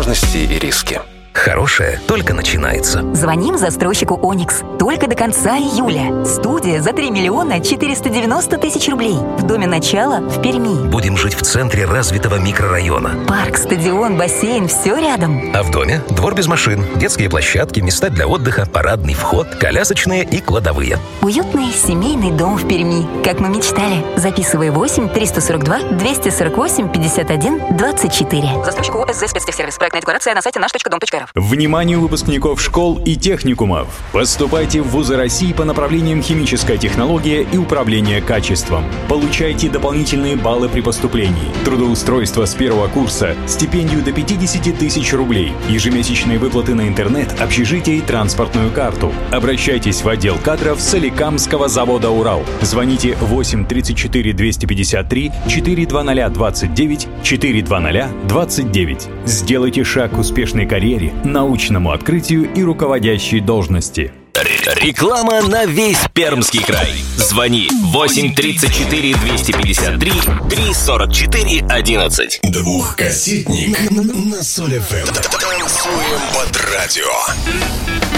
возможности и риски. Хорошее только начинается. Звоним застройщику «Оникс». Только до конца июля. Студия за 3 миллиона 490 тысяч рублей. В доме «Начало» в Перми. Будем жить в центре развитого микрорайона. Парк, стадион, бассейн – все рядом. А в доме двор без машин, детские площадки, места для отдыха, парадный вход, колясочные и кладовые. Уютный семейный дом в Перми. Как мы мечтали. Записывай 8-342-248-51-24. Застройщик ОСЗ «Спецтехсервис». Проектная декларация на сайте наш.дом.рф. Вниманию выпускников школ и техникумов! Поступайте в вузы России по направлениям химическая технология и управление качеством. Получайте дополнительные баллы при поступлении, трудоустройство с первого курса, стипендию до 50 тысяч рублей, ежемесячные выплаты на интернет, общежитие и транспортную карту. Обращайтесь в отдел кадров Соликамского завода «Урал». Звоните 8 34 253 420 29 420 29. Сделайте шаг к успешной карьере, научному открытию и руководящей должности. Реклама на весь Пермский край. Звони 8 34 253 344 11. Двухкассетник на Соль ФМ. Танцуем под радио.